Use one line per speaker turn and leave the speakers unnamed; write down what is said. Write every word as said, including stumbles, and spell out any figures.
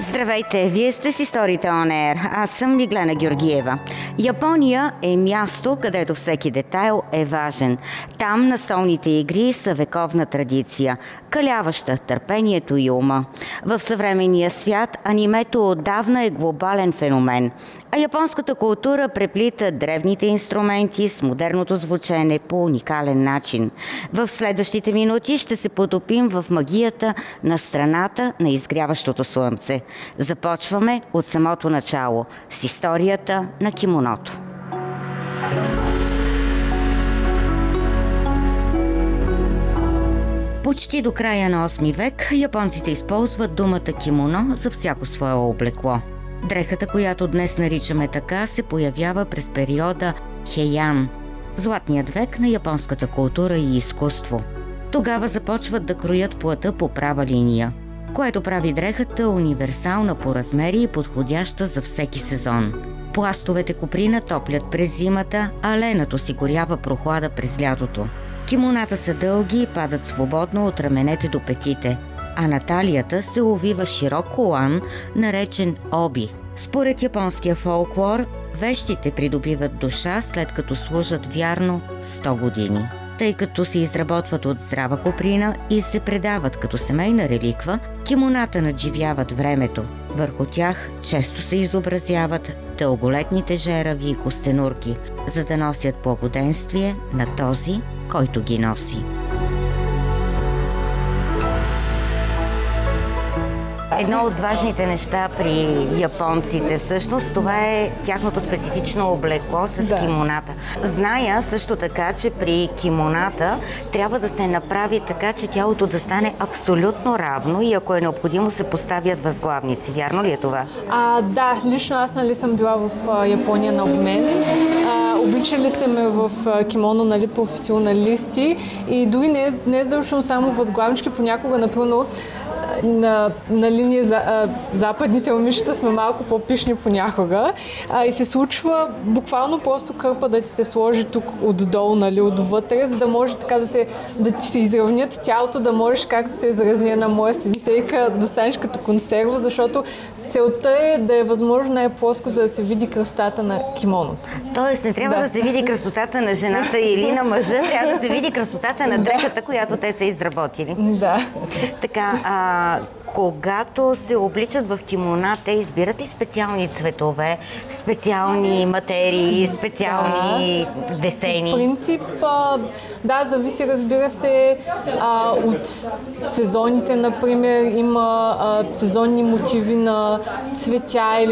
Здравейте, вие сте с Историите On Air. Аз съм Миглена Георгиева. Япония е място, където всеки детайл е важен. Там настолните игри са вековна традиция, каляваща търпението и ума. В съвременния свят анимето отдавна е глобален феномен, а японската култура преплита древните инструменти с модерното звучене по уникален начин. В следващите минути ще се потопим в магията на страната на изгряващото слънце. Започваме от самото начало с историята на кимоното. Почти до края на осми век японците използват думата кимоно за всяко свое облекло. Дрехата, която днес наричаме така, се появява през периода Хейан, златният век на японската култура и изкуство. Тогава започват да кроят плътта по права линия, което прави дрехата универсална по размери и подходяща за всеки сезон. Пластовете коприна топлят през зимата, а ленът осигурява прохлада през лятото. Кимоната са дълги и падат свободно от раменете до петите, а на талията се увива широк колан, наречен оби. Според японския фолклор, вещите придобиват душа, след като служат вярно сто години. Тъй като се изработват от здрава коприна и се предават като семейна реликва, кимоната надживяват времето. Върху тях често се изобразяват дълголетните жерави и костенурки, за да носят благоденствие на този, който ги носи. Едно от важните неща при японците всъщност, това е тяхното специфично облекло с да. кимоната. Зная също така, че при кимоната трябва да се направи така, че тялото да стане абсолютно равно и ако е необходимо се поставят възглавници. Вярно ли е това?
А, да, лично аз нали съм била в а, Япония на обмен. А, обличали се ме в а, кимоно, нали, професионалисти и дори не, не е задължително само възглавнички, понякога, например, на, на линия за а, западните момичета сме малко по-пишни понякога а, и се случва буквално просто кърпа да ти се сложи тук отдолу, нали, отвътре, за да може така да, се, да ти се изравнят тялото, да можеш, както се изразня на моя сенсейка, да станеш като консерва, защото целта е да е възможно най-плоско, за да се види красотата на кимоното.
Тоест не трябва да, да се види красотата на жената или на мъжа, трябва да се види красотата на дрехата, която те са изработили.
Да.
Така, а, когато се обличат в кимона, те избират ли специални цветове, специални материи, специални да. десени?
В принцип, да, зависи, разбира се, а, от сезоните, например, има а, сезонни мотиви на цветя или